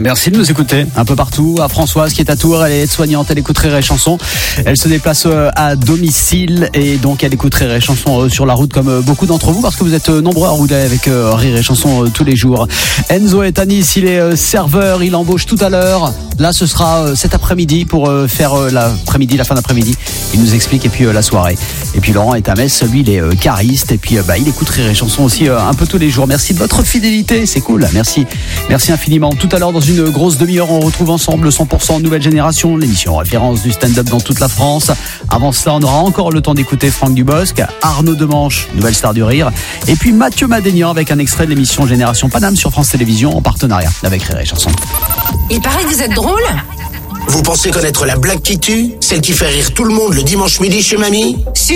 Merci de nous écouter un peu partout. À Françoise qui est à Tours, elle est aide-soignante, elle écoute Rire et Chanson. Elle se déplace à domicile et donc elle écoute Rire et Chanson sur la route comme beaucoup d'entre vous parce que vous êtes nombreux à rouler avec Rire et Chanson tous les jours. Enzo est à Nice, il est serveur, il embauche tout à l'heure. Là ce sera cet après-midi pour faire la fin d'après-midi. Il nous explique et puis la soirée. Et puis Laurent est à Metz, lui il est cariste et puis il écoute Rire et Chanson aussi un peu tous les jours. Merci de votre fidélité, c'est cool, merci infiniment. Tout à l'heure dans une grosse demi-heure on retrouve ensemble 100% Nouvelle Génération, l'émission référence du stand-up dans toute la France. Avant cela on aura encore le temps d'écouter Franck Dubosc, Arnaud Demanche, nouvelle star du rire, et puis Mathieu Madénian avec un extrait de l'émission Génération Paname sur France Télévisions en partenariat avec Rire et Chanson. Il paraît que vous êtes drôle. Vous pensez connaître la blague qui tue? Celle qui fait rire tout le monde le dimanche midi chez mamie? Sûr?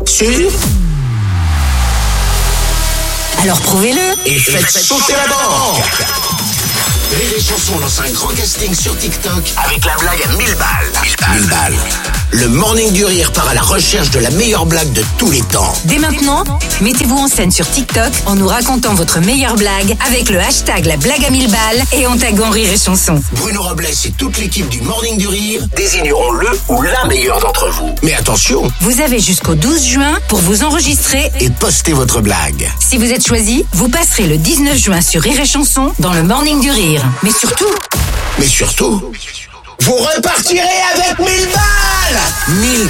Alors prouvez-le. Et faites sauter la banque. Rire et Chanson lance un grand casting sur TikTok avec la blague à 1000 balles. 1000 balles. Le Morning du Rire part à la recherche de la meilleure blague de tous les temps. Dès maintenant, mettez-vous en scène sur TikTok en nous racontant votre meilleure blague avec le hashtag la blague à 1000 balles et en taguant Rire et Chanson. Bruno Robles et toute l'équipe du Morning du Rire désigneront le ou la meilleure d'entre vous. Mais attention, vous avez jusqu'au 12 juin pour vous enregistrer et poster votre blague. Si vous êtes choisi, vous passerez le 19 juin sur Rire et Chanson dans le Morning du Rire. Mais surtout, vous repartirez avec 1000 balles. 1000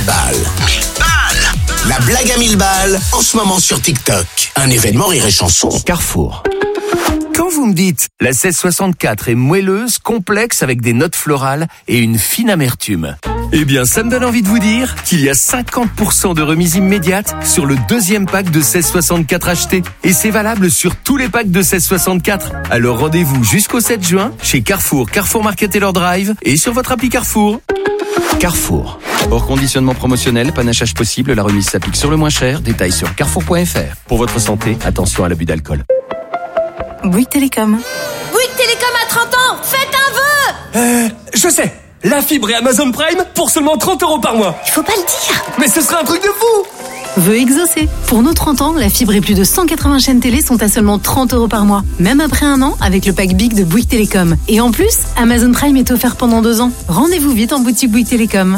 balles. La blague à 1000 balles, en ce moment sur TikTok. Un événement Rire et Chanson. Carrefour. Quand vous me dites la 1664 est moelleuse, complexe avec des notes florales et une fine amertume, eh bien ça me donne envie de vous dire qu'il y a 50% de remise immédiate sur le deuxième pack de 1664 acheté. Et c'est valable sur tous les packs de 1664. Alors rendez-vous jusqu'au 7 juin chez Carrefour, Carrefour Market Taylor Drive et sur votre appli Carrefour. Carrefour. Hors conditionnement promotionnel, panachage possible, la remise s'applique sur le moins cher. Détails sur carrefour.fr. Pour votre santé, attention à l'abus d'alcool. Bouygues Télécom. Bouygues Télécom a 30 ans. Faites un vœu. Je sais. La fibre et Amazon Prime pour seulement 30 € par mois. Il faut pas le dire. Mais ce serait un truc de fou. Vœu exaucé. Pour nos 30 ans, la fibre et plus de 180 chaînes télé sont à seulement 30 € par mois. Même après un an, avec le pack Big de Bouygues Télécom. Et en plus, Amazon Prime est offert pendant 2 ans. Rendez-vous vite en boutique Bouygues Télécom.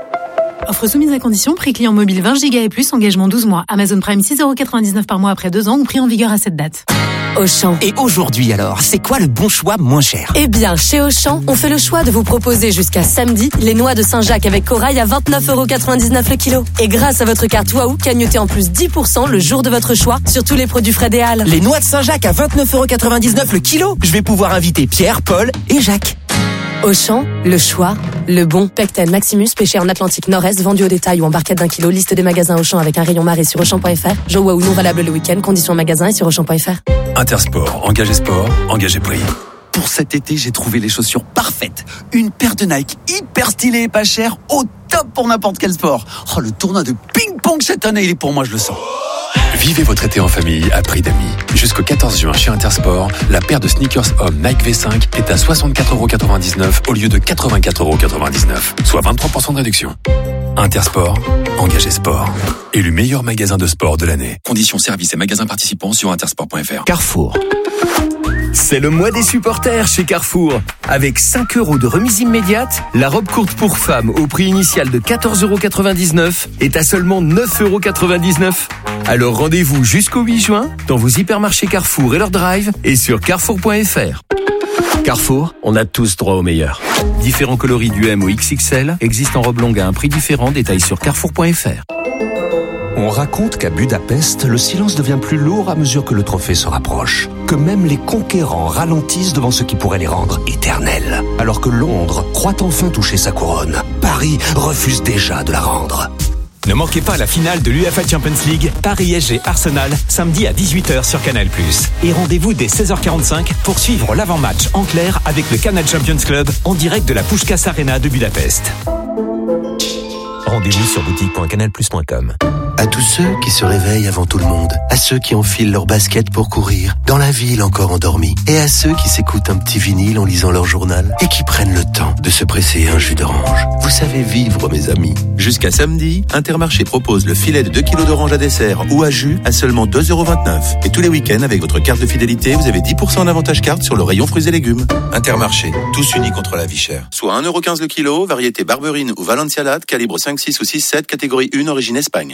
Offre soumise à condition, prix client mobile 20 Go et plus, engagement 12 mois. Amazon Prime 6,99 € par mois après 2 ans ou prix en vigueur à cette date. Auchan. Et aujourd'hui alors, c'est quoi le bon choix moins cher? Eh bien, chez Auchan, on fait le choix de vous proposer jusqu'à samedi les noix de Saint-Jacques avec corail à 29,99 € le kilo. Et grâce à votre carte Waouh, cagnotez en plus 10% le jour de votre choix sur tous les produits frais des Halles. Les noix de Saint-Jacques à 29,99 € le kilo. Je vais pouvoir inviter Pierre, Paul et Jacques. Auchan, le choix, le bon. Pecten Maximus, pêché en Atlantique Nord-Est, vendu au détail ou en barquette d'1 kilo. Liste des magasins Auchan avec un rayon marée sur Auchan.fr. Jeux Waouh non valable le week-end. Conditions magasin et sur Auchan.fr. Intersport, engagé sport, engagé prix. Pour cet été, j'ai trouvé les chaussures parfaites. Une paire de Nike hyper stylée et pas chère, au top pour n'importe quel sport. Oh, le tournoi de ping-pong cette année, il est pour moi, je le sens. Vivez votre été en famille à prix d'amis. Jusqu'au 14 juin chez Intersport, la paire de sneakers homme Nike V5 est à 64,99 € au lieu de 84,99 €, soit 23% de réduction. Intersport, engagé sport. Élu meilleur magasin de sport de l'année. Conditions services et magasins participants sur intersport.fr. Carrefour. C'est le mois des supporters chez Carrefour. Avec 5 € de remise immédiate, la robe courte pour femmes au prix initial de 14,99 € est à seulement 9,99 €. Alors rendez-vous jusqu'au 8 juin dans vos hypermarchés Carrefour et leur drive et sur carrefour.fr. Carrefour, on a tous droit au meilleur. Différents coloris du M au XXL existent en robe longue à un prix différent. Détails sur carrefour.fr. On raconte qu'à Budapest, le silence devient plus lourd à mesure que le trophée se rapproche. Que même les conquérants ralentissent devant ce qui pourrait les rendre éternels. Alors que Londres croit enfin toucher sa couronne, Paris refuse déjà de la rendre. Ne manquez pas la finale de l'UEFA Champions League, Paris-SG-Arsenal, samedi à 18h sur Canal+. Et rendez-vous dès 16h45 pour suivre l'avant-match en clair avec le Canal Champions Club en direct de la Puskás Arena de Budapest. Rendez-vous sur boutique.canalplus.com. À tous ceux qui se réveillent avant tout le monde, à ceux qui enfilent leurs baskets pour courir, dans la ville encore endormis, et à ceux qui s'écoutent un petit vinyle en lisant leur journal, et qui prennent le temps de se presser un jus d'orange. Vous savez vivre, mes amis. Jusqu'à samedi, Intermarché propose le filet de 2 kg d'orange à dessert ou à jus à seulement 2,29 €. Et tous les week-ends, avec votre carte de fidélité, vous avez 10% d'avantage carte sur le rayon fruits et légumes. Intermarché, tous unis contre la vie chère. Soit 1,15 € le kilo, variété Barberine ou Valencialade, calibre 5, 6 ou 6, 7, catégorie 1, origine Espagne.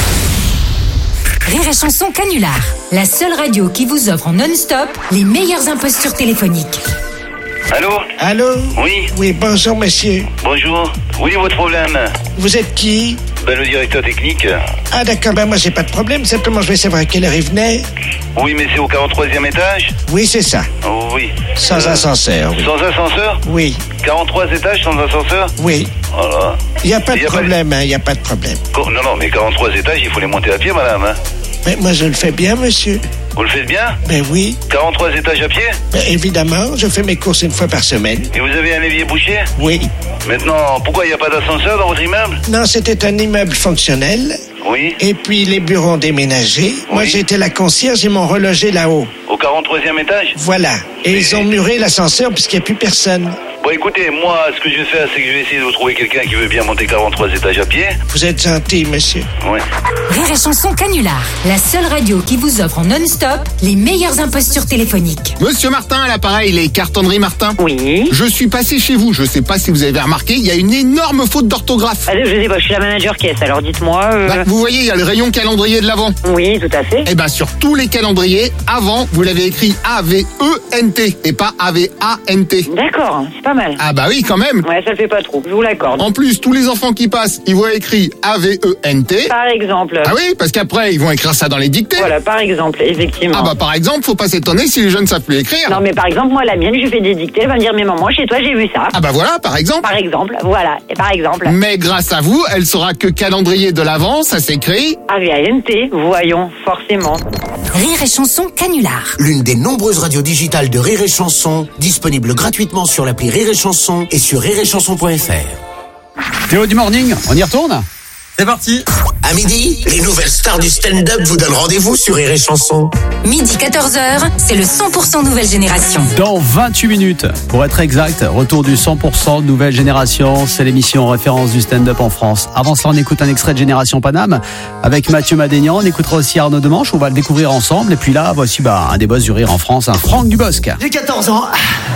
Rire et Chanson Canular, la seule radio qui vous offre en non-stop les meilleures impostures téléphoniques. Allô? Allô? Oui. Oui, bonjour monsieur. Bonjour. Oui, votre problème? Vous êtes qui? Le directeur technique. Ah d'accord, moi j'ai pas de problème, simplement je vais savoir à quelle heure il venait. Oui, mais c'est au 43e étage? Oui, c'est ça. Oh, oui. Sans ascenseur. Oui. Sans ascenseur? Oui. 43 étages sans ascenseur? Oui. Voilà. Il n'y a pas de problème, il n'y a pas de problème. Non, mais 43 étages, il faut les monter à pied, madame. Hein. Mais moi je le fais bien, monsieur. Vous le faites bien? Ben oui. 43 étages à pied? Ben, évidemment, je fais mes courses une fois par semaine. Et vous avez un évier bouché? Oui. Maintenant, pourquoi il n'y a pas d'ascenseur dans votre immeuble? Non, c'était un immeuble fonctionnel. Oui. Et puis les bureaux ont déménagé. Oui. Moi j'étais la concierge, ils m'ont relogé là-haut. Au 43e étage? Voilà. Et ils ont muré l'ascenseur puisqu'il n'y a plus personne. Bon, écoutez, moi, ce que je vais faire, c'est que je vais essayer de vous trouver quelqu'un qui veut bien monter 43 étages à pied. Vous êtes gentil, monsieur. Oui. Rire et Chanson Canular, la seule radio qui vous offre en non-stop les meilleures impostures téléphoniques. Monsieur Martin, à l'appareil, les cartonneries Martin. Oui. Je suis passé chez vous, je sais pas si vous avez remarqué, il y a une énorme faute d'orthographe. Je sais pas, je suis la manager caisse, alors dites-moi. Vous voyez, il y a le rayon calendrier de l'avant. Oui, tout à fait. Eh ben, sur tous les calendriers, avant, vous l'avez écrit A-V-E-N-T et pas A-V-A-N-T. D'accord, c'est pas mal. Ah bah oui, quand même. Ouais, ça le fait pas trop, je vous l'accorde. En plus, tous les enfants qui passent, ils voient écrit A-V-E-N-T. Par exemple. Ah oui, parce qu'après, ils vont écrire ça dans les dictées. Voilà, par exemple, effectivement. Ah bah par exemple, faut pas s'étonner si les jeunes savent plus écrire. Non mais par exemple, moi la mienne, je fais des dictées, elle va me dire mais maman, chez toi j'ai vu ça. Ah bah voilà, par exemple. Par exemple, voilà, et par exemple. Mais grâce à vous, elle saura que calendrier de l'Avent, ça s'écrit A-V-A-N-T, voyons, forcément. Rire et Chanson Canular. L'une des nombreuses radios digitales de Rire et Chanson, disponible gratuitement sur l'appli Rire et Chanson et sur rireetchanson.fr. Théo du morning, on y retourne? C'est parti. À midi, les nouvelles stars du stand-up vous donnent rendez-vous sur Rire et Chanson. Midi 14h, c'est le 100% nouvelle génération. Dans 28 minutes, pour être exact, retour du 100% nouvelle génération. C'est l'émission en référence du stand-up en France. Avant cela, on écoute un extrait de Génération Paname avec Mathieu Madénian. On écoutera aussi Arnaud Demanche. On va le découvrir ensemble. Et puis là, voici un des boss du rire en France, Franck Dubosc. J'ai 14 ans.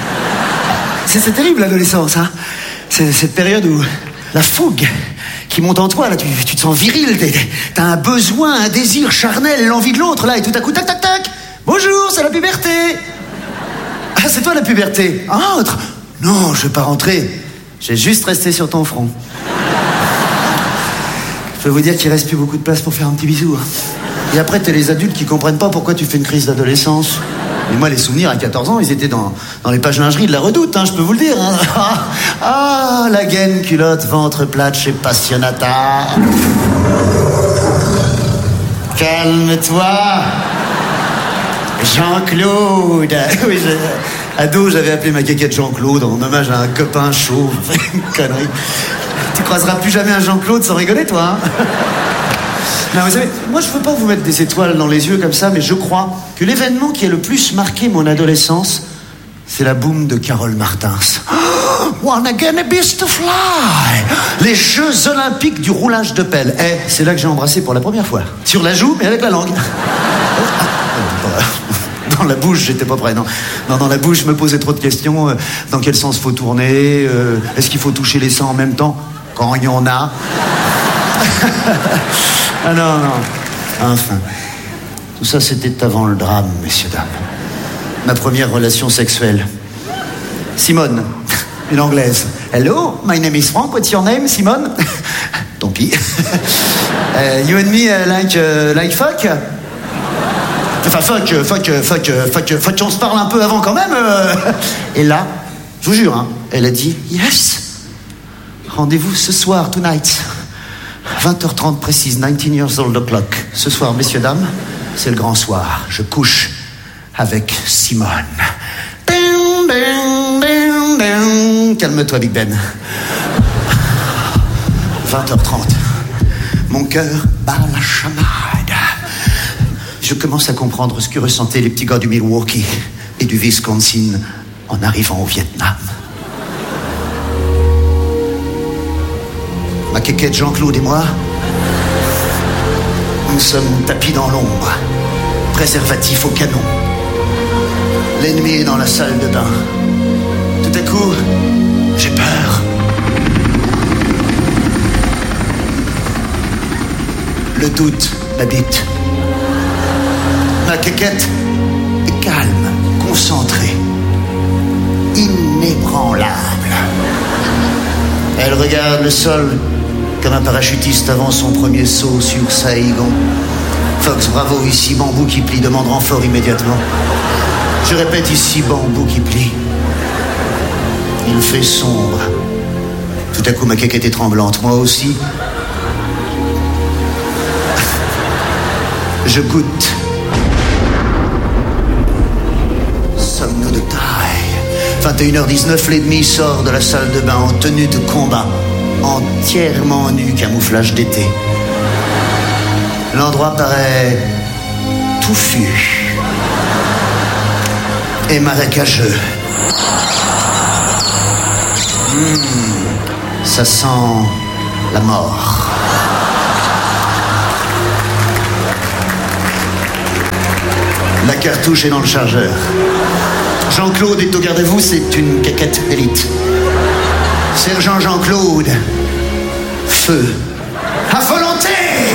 C'est terrible l'adolescence. Hein. C'est cette période où la fougue qui monte en toi, là, tu te sens viril, t'as un besoin, un désir charnel, l'envie de l'autre, là, et tout à coup, tac, tac, tac, bonjour, c'est la puberté. Ah, c'est toi la puberté. Entre. Non, je vais pas rentrer, j'ai juste resté sur ton front. Je peux vous dire qu'il reste plus beaucoup de place pour faire un petit bisou. Hein. Et après, t'as les adultes qui comprennent pas pourquoi tu fais une crise d'adolescence. Et moi, les souvenirs à 14 ans, ils étaient dans les pages lingerie de la Redoute, hein, je peux vous le dire. Hein. Ah, la gaine, culotte, ventre plate chez Passionata. Calme-toi. Jean-Claude. Oui, ado, j'avais appelé ma quéquette Jean-Claude en hommage à un copain chauve. Une connerie. Tu croiseras plus jamais un Jean-Claude sans rigoler, toi. Hein. Non, vous savez, moi je veux pas vous mettre des étoiles dans les yeux comme ça, mais je crois que l'événement qui a le plus marqué mon adolescence, c'est la boum de Carole Martins. Oh, wanna get a beast to fly. Les Jeux Olympiques du roulage de pelle. C'est là que j'ai embrassé pour la première fois. Sur la joue, mais avec la langue. Dans la bouche, j'étais pas prêt, non. Non, dans la bouche, je me posais trop de questions. Dans quel sens faut tourner? Est-ce qu'il faut toucher les seins en même temps? Quand il y en a. Ah non. Enfin. Tout ça, c'était avant le drame, messieurs, dames. Ma première relation sexuelle. Simone, une anglaise. Hello, my name is Frank. What's your name, Simone? Tant pis. You and me like fuck? Enfin, fuck, on se parle un peu avant quand même. Et là, je vous jure, hein, elle a dit yes. Rendez-vous ce soir, tonight. 20h30 précise, 19 years old o'clock. Ce soir, messieurs, dames, c'est le grand soir. Je couche avec Simone. Calme-toi, Big Ben. 20h30. Mon cœur bat la chamade. Je commence à comprendre ce que ressentaient les petits gars du Milwaukee et du Wisconsin en arrivant au Vietnam. Ma quéquette Jean-Claude et moi, nous sommes tapis dans l'ombre, préservatifs au canon. L'ennemi est dans la salle de bain. Tout à coup, j'ai peur. Le doute m'habite. Ma quéquette est calme, concentrée, inébranlable. Elle regarde le sol comme un parachutiste avant son premier saut sur Saïgon. Fox, bravo, ici bambou qui plie, demande renfort immédiatement. Je répète, ici bambou qui plie. Il fait sombre. Tout à coup, ma quéquette est tremblante, moi aussi. Je goûte. Sommes-nous de taille? 21h19, l'ennemi sort de la salle de bain en tenue de combat, entièrement nu, camouflage d'été. L'endroit paraît touffu et marécageux. Ça sent la mort. La cartouche est dans le chargeur. Jean-Claude est au garde-à-vous, c'est une caquette élite. Sergent Jean-Claude, feu à volonté.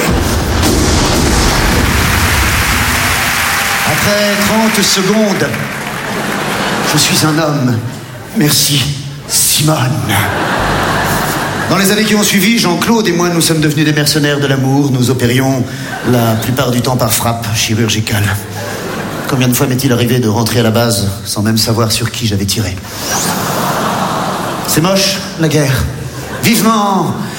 Après 30 secondes, je suis un homme. Merci, Simone. Dans les années qui ont suivi, Jean-Claude et moi, nous sommes devenus des mercenaires de l'amour. Nous opérions la plupart du temps par frappe chirurgicale. Combien de fois m'est-il arrivé de rentrer à la base sans même savoir sur qui j'avais tiré? C'est moche, la guerre. Vivement